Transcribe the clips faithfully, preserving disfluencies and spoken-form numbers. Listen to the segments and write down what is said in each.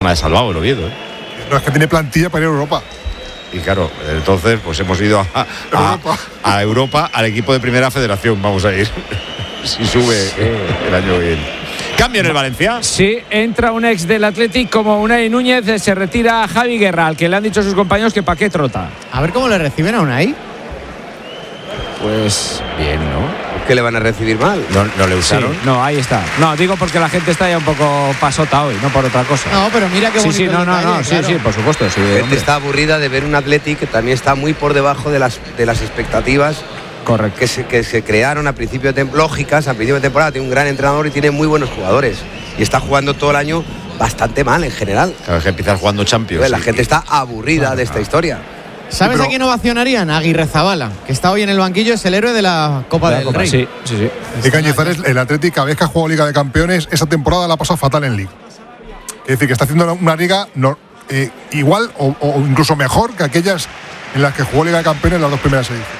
zona de salvado el Oviedo, ¿eh? No, es que tiene plantilla para ir a Europa. Y claro, entonces pues hemos ido a, a, Europa. a, a Europa, al equipo de Primera Federación, vamos a ir. Si sube sí. el año que viene. ¿Cambio en el Valencia? Sí, entra un ex del Athletic como Unai Núñez, se retira Javi Guerra, al que le han dicho sus compañeros que pa' qué trota. A ver cómo le reciben a Unai. Pues bien, ¿no? ¿Qué le van a recibir mal? ¿No, no le usaron? Sí, no, ahí está. No, digo porque la gente está ya un poco pasota hoy, no por otra cosa. No, pero mira qué bonito. Sí, sí, no, no, detalle, no, claro. sí, sí, por supuesto. Sí, La gente hombre. está aburrida de ver un Athletic que también está muy por debajo de las, de las expectativas. Correcto. Que se, que se crearon a principio de tem- lógicas, a principio de temporada. Tiene un gran entrenador y tiene muy buenos jugadores. Y está jugando todo el año bastante mal en general. Cada vez que empiezas jugando Champions. La sí. gente está aburrida de esta historia. ¿Sabes pero, a quién ovacionarían? A Aguirrezabala, que está hoy en el banquillo, es el héroe de la Copa La del Copa, Rey. Sí, sí, sí. Y Cañizares, el Athletic, cada vez que ha jugado Liga de Campeones, esa temporada la ha pasado fatal en Liga. Es decir, que está haciendo una liga no, eh, igual o, o incluso mejor que aquellas en las que jugó Liga de Campeones en las dos primeras ediciones.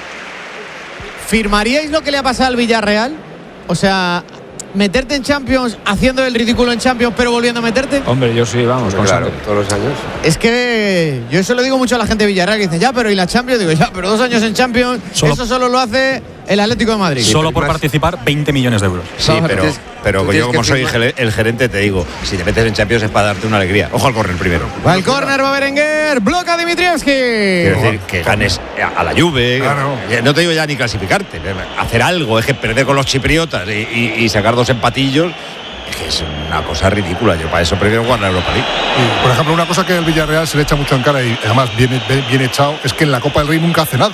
¿Firmaríais lo que le ha pasado al Villarreal? O sea, meterte en Champions, haciendo el ridículo en Champions, pero volviendo a meterte. Hombre, yo sí, vamos, con Claro, sangre. todos los años. Es que yo eso lo digo mucho a la gente de Villarreal, que dice, ya, pero ¿y la Champions? Digo, ya, pero dos años en Champions, Solo- eso solo lo hace el Atlético de Madrid. Solo por más- participar, veinte millones de euros. Sí, pero, Entonces, pero tú yo tienes como que soy firmar- gel- el gerente te digo, si te metes en Champions es para darte una alegría. Ojo al córner primero. Va el córner, va Berenguer, bloca Dimitrievski. Quiero decir, que ganes a la Juve. Claro. que- No te digo ya ni clasificarte. Hacer algo, es que perder con los chipriotas y, y- y sacar dos empatillos. Es que es una cosa ridícula. Yo para eso prefiero jugar la Europa League. Y, por ejemplo, una cosa que el Villarreal se le echa mucho en cara y además bien, bien, bien echado es que en la Copa del Rey nunca hace nada.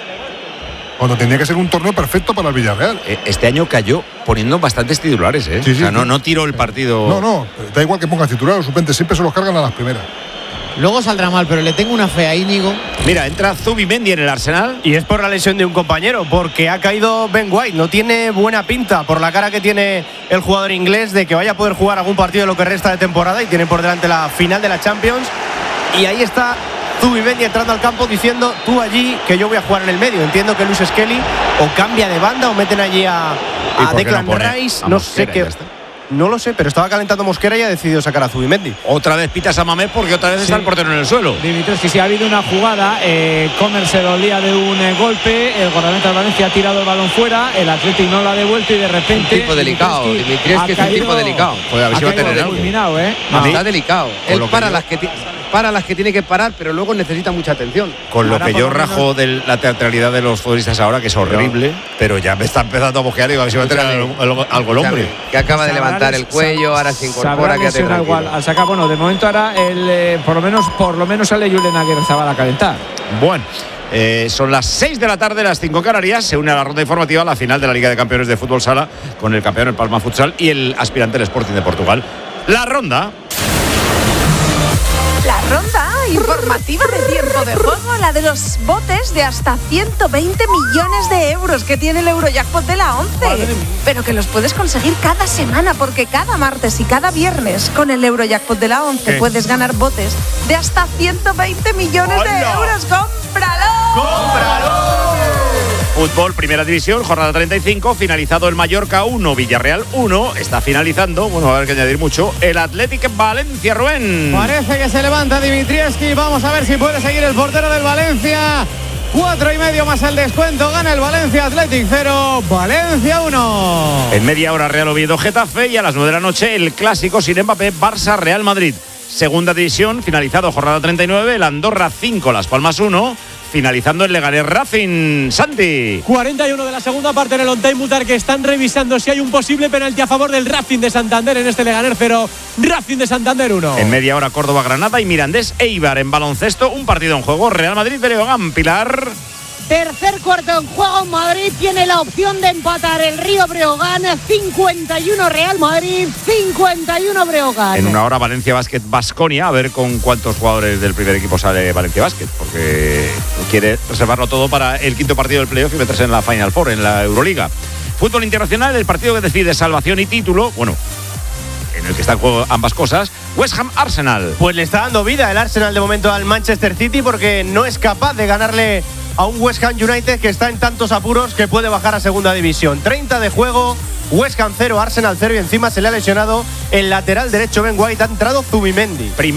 Cuando tendría que ser un torneo perfecto para el Villarreal. Eh, Este año cayó poniendo bastantes titulares, ¿eh? Sí, sí, o sea, no, sí. no tiró el partido. No, no, da igual que pongas titular o suplente, siempre se los cargan a las primeras. Luego saldrá mal, pero le tengo una fe a Íñigo. Mira, entra Zubimendi en el Arsenal. Y es por la lesión de un compañero, porque ha caído Ben White. No tiene buena pinta por la cara que tiene el jugador inglés de que vaya a poder jugar algún partido de lo que resta de temporada, y tiene por delante la final de la Champions. Y ahí está Zubimendi entrando al campo diciendo, tú allí, que yo voy a jugar en el medio. Entiendo que Luis Skelly o cambia de banda o meten allí a, ¿Y a por qué Declan no pone Rice. a No Mosquera sé y qué. ya está? No lo sé, pero estaba calentando Mosquera y ha decidido sacar a Zubimendi. Otra vez pitas a Mamé porque otra vez Sí. está el portero en el suelo. Dimitrievski, sí ha habido una jugada, eh, Comer se dolía de un eh, golpe, el guardameta del Valencia ha tirado el balón fuera, el Athletic no lo ha devuelto y de repente Un tipo delicado, Dimitrievski ha es un caído- tipo delicado. Joder, a ver si va a caído tener algo. fulminado, ¿eh? A mí- Está delicado. con Él lo que para yo- las, que ti- para las que tiene que parar, pero luego necesita mucha atención. Con lo Ahora que por yo lo menos- rajo de la teatralidad de los futbolistas ahora, que es horrible, pero ya me está empezando a mojear y a ver si va a tener algo, algo- algo el hombre. Que acaba de Sabrá levantar les- el cuello, ahora se sabrá incorpora, quédate lesionar tranquilo. igual al sacar. Bueno, de momento ahora el, eh, por lo menos por lo menos sale Julen Aguirrezabala a calentar. Bueno, eh, son las seis de la tarde, las cinco Canarias. Se une a la ronda informativa la final de la Liga de Campeones de Fútbol Sala con el campeón el Palma Futsal y el aspirante el Sporting de Portugal. La ronda. La ronda informativa de tiempo de juego, la de los botes de hasta ciento veinte millones de euros que tiene el Eurojackpot de la once. Pero que los puedes conseguir cada semana, porque cada martes y cada viernes con el Eurojackpot de la once ¿Qué? puedes ganar botes de hasta ciento veinte millones de ¡Hala! euros. ¡Cómpralo! Fútbol, Primera División, jornada treinta y cinco, finalizado el Mallorca uno, Villarreal uno, está finalizando, bueno, va a haber que añadir mucho, el Athletic Valencia, Rubén. Parece que se levanta Dimitrievski. Vamos a ver si puede seguir el portero del Valencia. Cuatro y medio más el descuento. Gana el Valencia. Athletic cero, Valencia uno. En media hora Real Oviedo Getafe y a las nueve de la noche el clásico sin Mbappé, Barça Real Madrid. Segunda División, finalizado jornada treinta y nueve, el Andorra cinco, Las Palmas uno, finalizando el Leganés Racing. Santi. cuarenta y uno de la segunda parte en el on time, Mutar, que están revisando si hay un posible penalti a favor del Racing de Santander en este Leganés cero, Racing de Santander uno. En media hora Córdoba Granada y Mirandés Eibar. En baloncesto un partido en juego, Real Madrid Breogán. Pilar. Tercer cuarto en juego, Madrid tiene la opción de empatar. El Río Breogán, cincuenta y uno Real Madrid, cincuenta y uno Breogán. En una hora Valencia Basket Baskonia, a ver con cuántos jugadores del primer equipo sale Valencia Basket, porque quiere reservarlo todo para el quinto partido del playoff y meterse en la Final Four, en la Euroliga. Fútbol internacional, el partido que decide salvación y título, bueno, en el que están en juego ambas cosas, West Ham Arsenal. Pues le está dando vida el Arsenal de momento al Manchester City, porque no es capaz de ganarle a un West Ham United que está en tantos apuros que puede bajar a segunda división. treinta de juego, West Ham cero, Arsenal cero, y encima se le ha lesionado el lateral derecho Ben White. Ha entrado Zubimendi.